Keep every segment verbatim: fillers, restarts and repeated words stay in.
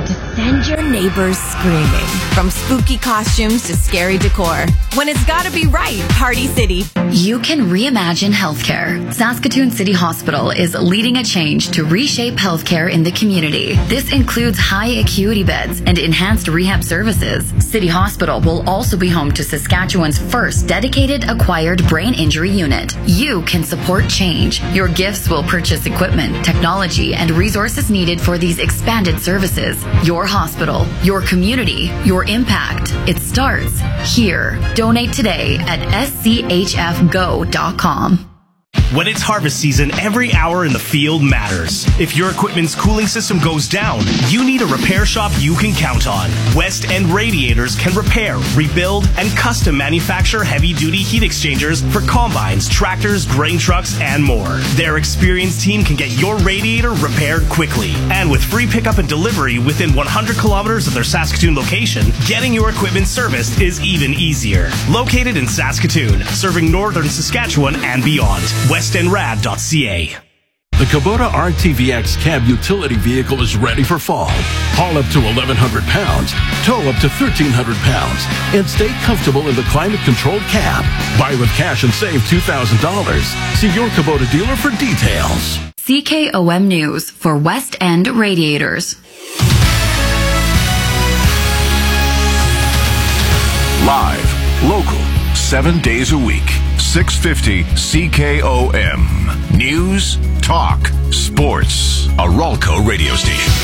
to send your neighbors screaming. From spooky costumes to scary decor. When it's gotta be right, Party City. You can reimagine healthcare. Saskatoon City Hospital is leading a change to reshape healthcare in the community. This includes high acuity beds and enhanced rehab services. City Hospital will also be home to Saskatchewan's first dedicated acquired brain injury unit. You can support change. Your gifts will purchase equipment, technology, and resources needed for these expanded services. Your hospital, your community, your impact. It starts here. Donate today at s c h f go dot com. When it's harvest season, every hour in the field matters. If your equipment's cooling system goes down, you need a repair shop you can count on. West End Radiators can repair, rebuild, and custom manufacture heavy-duty heat exchangers for combines, tractors, grain trucks, and more. Their experienced team can get your radiator repaired quickly. And with free pickup and delivery within one hundred kilometers of their Saskatoon location, getting your equipment serviced is even easier. Located in Saskatoon, serving northern Saskatchewan and beyond. west end rad dot c a. The Kubota R T V X cab utility vehicle is ready for fall. Haul up to eleven hundred pounds, tow up to thirteen hundred pounds, and stay comfortable in the climate-controlled cab. Buy with cash and save two thousand dollars. See your Kubota dealer for details. C K O M News for West End Radiators. Live, local, seven days a week. six fifty C K O M. News, talk, sports. A Ralco radio station.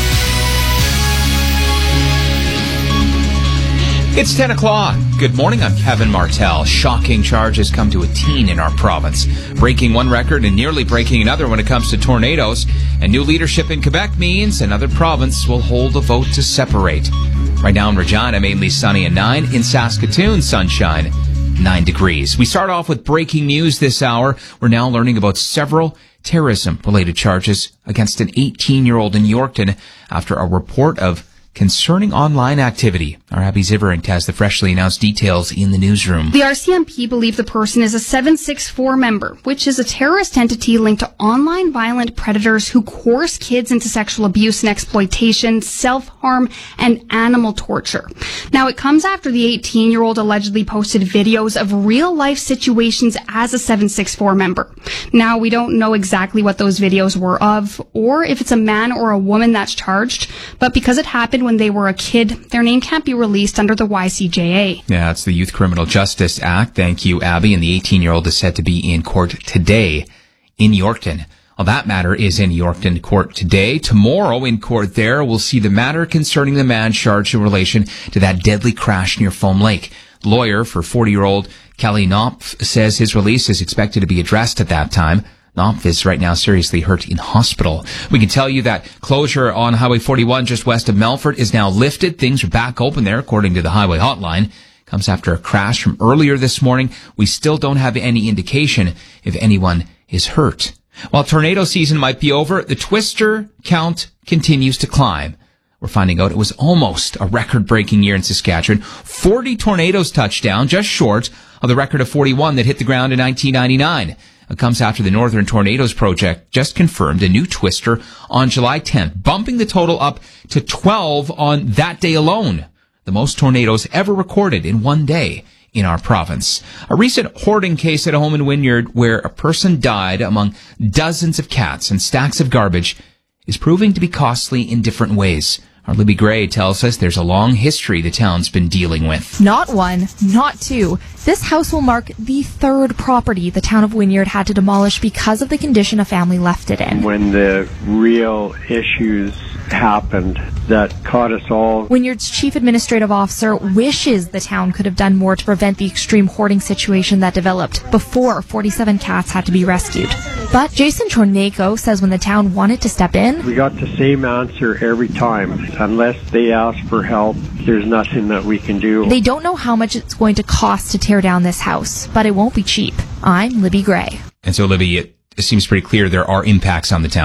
It's ten o'clock. Good morning, I'm Kevin Martell. Shocking charges come to a teen in our province. Breaking one record and nearly breaking another when it comes to tornadoes. And new leadership in Quebec means another province will hold a vote to separate. Right now in Regina, mainly sunny and nine. In Saskatoon, sunshine. Nine degrees. We start off with breaking news this hour. We're now learning about several terrorism-related charges against an eighteen-year-old in Yorkton after a report of concerning online activity. Our Abby Ziverink has the freshly announced details in the newsroom. The R C M P believe the person is a seven six four member, which is a terrorist entity linked to online violent predators who coerce kids into sexual abuse and exploitation, self-harm, and animal torture. Now, it comes after the eighteen-year-old allegedly posted videos of real-life situations as a seven six four member. Now, we don't know exactly what those videos were of, or if it's a man or a woman that's charged, but because it happened when they were a kid, their name can't be released under the Y C J A. Yeah, it's the Youth Criminal Justice Act. Thank you, Abby. And the eighteen-year-old is said to be in court today in Yorkton. Well, that matter is in Yorkton court today. Tomorrow in court there, we'll see the matter concerning the man charged in relation to that deadly crash near Foam Lake. Lawyer for forty-year-old Kelly Knopf says his release is expected to be addressed at that time. Knopf is right now seriously hurt in hospital. We can tell you that closure on Highway forty-one just west of Melfort is now lifted. Things are back open there, according to the highway hotline. Comes after a crash from earlier this morning. We still don't have any indication if anyone is hurt. While tornado season might be over, the twister count continues to climb. We're finding out it was almost a record-breaking year in Saskatchewan. forty tornadoes touched down, just short of the record of forty-one that hit the ground in nineteen ninety-nine. It comes after the Northern Tornadoes Project just confirmed a new twister on July tenth, bumping the total up to twelve on that day alone. The most tornadoes ever recorded in one day in our province. A recent hoarding case at a home in Wynyard where a person died among dozens of cats and stacks of garbage is proving to be costly in different ways. Our Libby Gray tells us there's a long history the town's been dealing with. Not one, not two. This house will mark the third property the town of Wynyard had to demolish because of the condition a family left it in. When the real issues happened that caught us all. Wynyard's chief administrative officer wishes the town could have done more to prevent the extreme hoarding situation that developed before forty-seven cats had to be rescued. But Jason Chornako says when the town wanted to step in, we got the same answer every time. Unless they ask for help, there's nothing that we can do. They don't know how much it's going to cost to tear down this house, but it won't be cheap. I'm Libby Gray. And so, Libby, it seems pretty clear there are impacts on the town.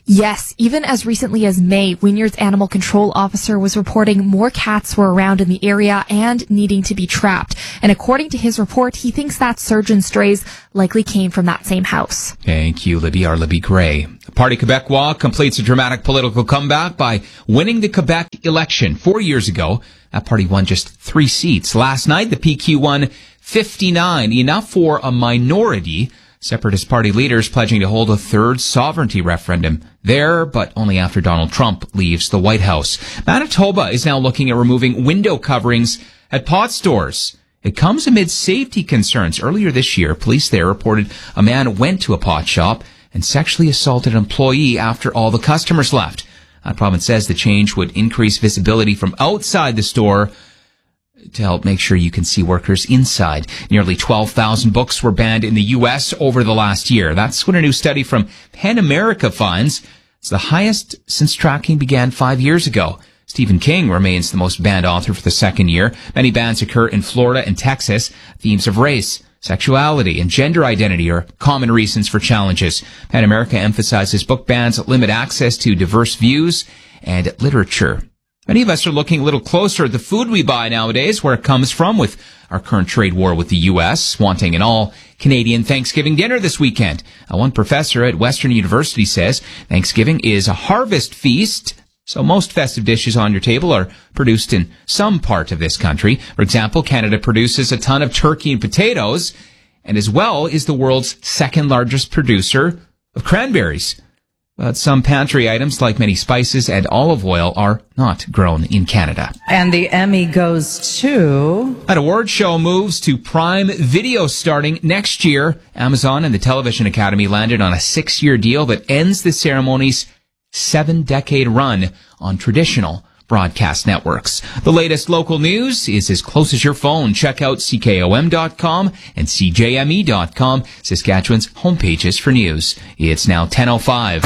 Yes, even as recently as May, Wynyard's animal control officer was reporting more cats were around in the area and needing to be trapped. And according to his report, he thinks that surge in strays likely came from that same house. Thank you, Libby. Our Libby Gray. Parti Québécois completes a dramatic political comeback by winning the Quebec election. Four years ago, that party won just three seats. Last night, the P Q won fifty-nine, enough for a minority. Separatist Party leaders pledging to hold a third sovereignty referendum there, but only after Donald Trump leaves the White House. Manitoba is now looking at removing window coverings at pot stores. It comes amid safety concerns. Earlier this year, police there reported a man went to a pot shop and sexually assaulted an employee after all the customers left. That province says the change would increase visibility from outside the store to help make sure you can see workers inside. Nearly twelve thousand books were banned in the U S over the last year. That's what a new study from PEN America finds. It's the highest since tracking began five years ago. Stephen King remains the most banned author for the second year. Many bans occur in Florida and Texas. Themes of race, sexuality, and gender identity are common reasons for challenges. PEN America emphasizes book bans limit access to diverse views and literature. Many of us are looking a little closer at the food we buy nowadays, where it comes from with our current trade war with the U S, wanting an all-Canadian Thanksgiving dinner this weekend. Uh, one professor at Western University says Thanksgiving is a harvest feast, so most festive dishes on your table are produced in some part of this country. For example, Canada produces a ton of turkey and potatoes, and as well is the world's second largest producer of cranberries. But some pantry items, like many spices and olive oil, are not grown in Canada. And the Emmy goes to... An award show moves to Prime Video starting next year. Amazon and the Television Academy landed on a six-year deal that ends the ceremony's seven-decade run on traditional broadcast networks. The latest local news is as close as your phone. Check out C K O M dot com and C J M E dot com, Saskatchewan's homepages for news. It's now ten oh five.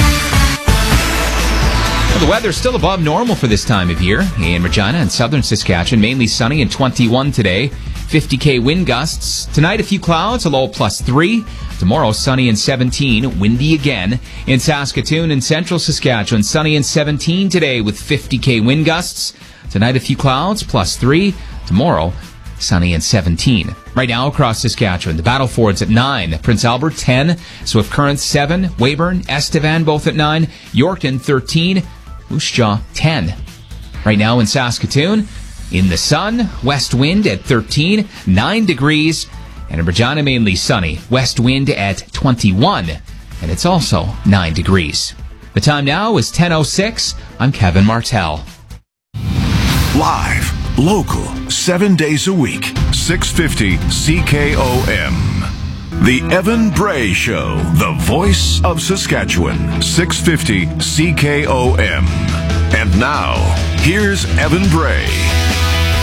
Well, the weather's still above normal for this time of year. In Regina and southern Saskatchewan, mainly sunny and twenty-one today. fifty K wind gusts. Tonight, a few clouds, a low plus three. Tomorrow, sunny and seventeen, windy again. In Saskatoon and central Saskatchewan, sunny and seventeen today with fifty K wind gusts. Tonight, a few clouds, plus three. Tomorrow, sunny and seventeen. Right now, across Saskatchewan, the Battleford's at nine. Prince Albert, ten. Swift Current, seven. Weyburn, Estevan, both at nine. Yorkton, thirteen. Moose Jaw, ten. Right now in Saskatoon, in the sun, west wind at thirteen, nine degrees. And in Regina, mainly sunny, west wind at twenty-one. And it's also nine degrees. The time now is ten oh six. I'm Kevin Martell. Live, local, seven days a week, six fifty C K O M. The Evan Bray Show, the voice of Saskatchewan, six fifty C K O M. And now, here's Evan Bray.